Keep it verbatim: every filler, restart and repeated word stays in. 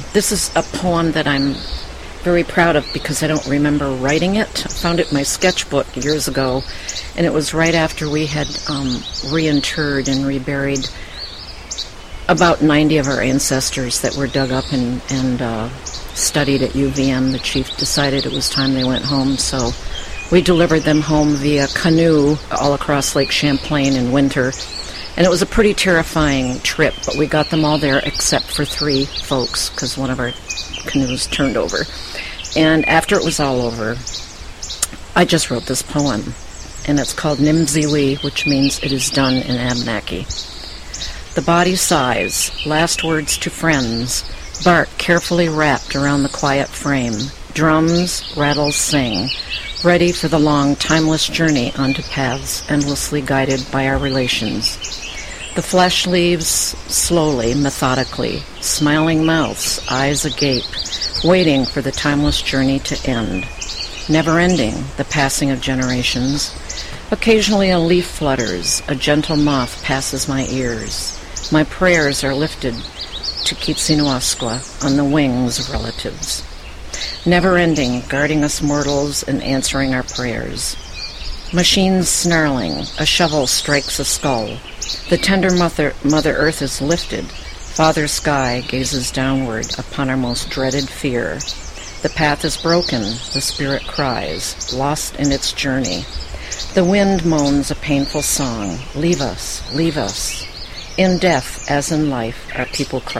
This is a poem that I'm very proud of because I don't remember writing it. I found it in my sketchbook years ago, and it was right after we had um, reinterred and reburied about ninety of our ancestors that were dug up and, and uh, studied at U V M. The chief decided it was time they went home, so we delivered them home via canoe all across Lake Champlain in winter. And it was a pretty terrifying trip, but we got them all there except for three folks because one of our canoes turned over. And after it was all over, I just wrote this poem, and it's called Nimziwi, which means it is done in Abenaki. The body sighs, last words to friends, bark carefully wrapped around the quiet frame, drums, rattles sing, ready for the long, timeless journey onto paths endlessly guided by our relations. The flesh leaves slowly, methodically, smiling mouths, eyes agape, waiting for the timeless journey to end. Never ending, the passing of generations. Occasionally a leaf flutters, a gentle moth passes my ears. My prayers are lifted to Kitsinuasqua on the wings of relatives. Never ending, guarding us mortals and answering our prayers. Machines snarling, a shovel strikes a skull. The tender mother, Mother Earth is lifted. Father Sky gazes downward upon our most dreaded fear. The path is broken, the spirit cries, lost in its journey. The wind moans a painful song, leave us, leave us. In death, as in life, our people cry.